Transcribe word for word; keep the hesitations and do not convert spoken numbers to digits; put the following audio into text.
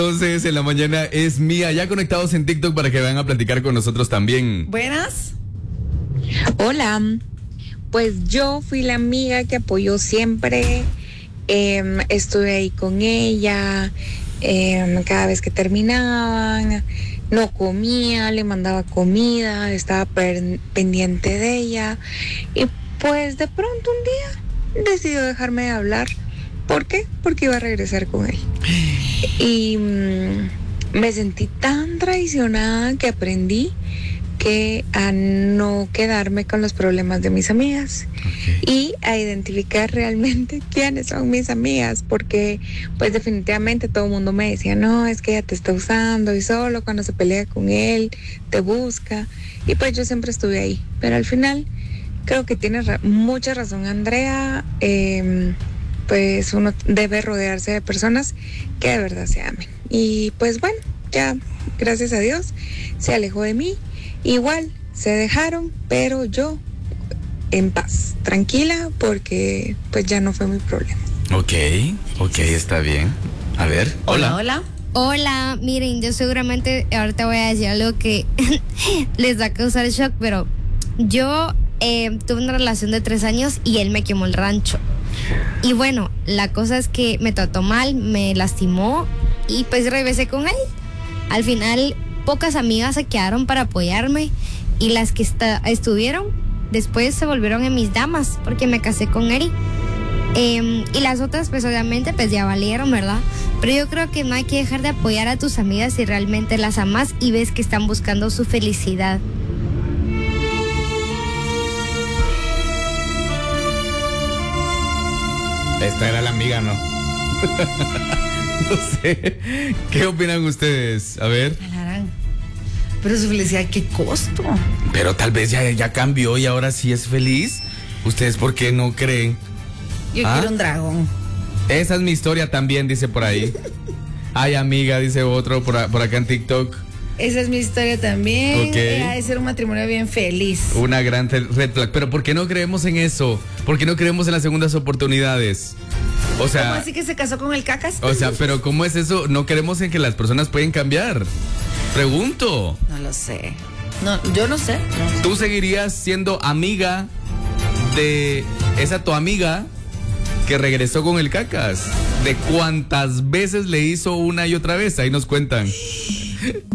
Entonces, en la mañana es mía. Ya conectados en TikTok para que vayan a platicar con nosotros también. Buenas. Hola, pues yo fui la amiga que apoyó siempre, eh, estuve ahí con ella, eh, cada vez que terminaban, no comía, le mandaba comida, estaba per- pendiente de ella y pues de pronto un día decidió dejarme de hablar. ¿Por qué? Porque iba a regresar con él. Y mmm, me sentí tan traicionada que aprendí que a no quedarme con los problemas de mis amigas, okay, y a identificar realmente quiénes son mis amigas, porque pues definitivamente todo el mundo me decía, no, es que ella te está usando y solo cuando se pelea con él te busca, y pues yo siempre estuve ahí, pero al final creo que tiene ra- mucha razón Andrea, eh, pues uno debe rodearse de personas que de verdad se amen, y pues bueno, ya gracias a Dios se alejó de mí. Igual, se dejaron, pero yo en paz, tranquila, porque pues ya no fue mi problema. Ok, ok, está bien. A ver, hola. Hola, hola. Hola, miren, yo seguramente ahorita voy a decir algo que les va a causar shock, pero yo eh, tuve una relación de tres años y él me quemó el rancho. Y bueno, la cosa es que me trató mal, me lastimó y pues regresé con él. Al final, pocas amigas se quedaron para apoyarme y las que está, estuvieron después se volvieron en mis damas porque me casé con Eri. Eh, y las otras pues obviamente pues ya valieron, ¿verdad? Pero yo creo que no hay que dejar de apoyar a tus amigas si realmente las amas y ves que están buscando su felicidad. Esta era la amiga, ¿no? No sé. ¿Qué opinan ustedes? A ver. Pero su felicidad, ¿qué costo? Pero tal vez ya, ya cambió y ahora sí es feliz. ¿Ustedes por qué no creen? Yo ¿Ah? quiero un dragón. Esa es mi historia también, dice por ahí. Ay, amiga, dice otro por, a- por acá en TikTok. Esa es mi historia también. Ok. Eh, ha de ser un matrimonio bien feliz. Una gran te- red flag. Pero ¿por qué no creemos en eso? ¿Por qué no creemos en las segundas oportunidades? O sea, ¿Cómo así que se casó con el cacas? o sea, pero ¿cómo es eso? No creemos en que las personas pueden cambiar. Pregunto. No lo sé. No, yo no sé. No. ¿Tú seguirías siendo amiga de esa tu amiga que regresó con el cacas? ¿De cuántas veces le hizo una y otra vez? Ahí nos cuentan.